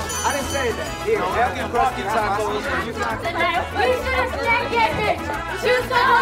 I didn't say that. Here, have your crusty tacos. We should have said it. Choose the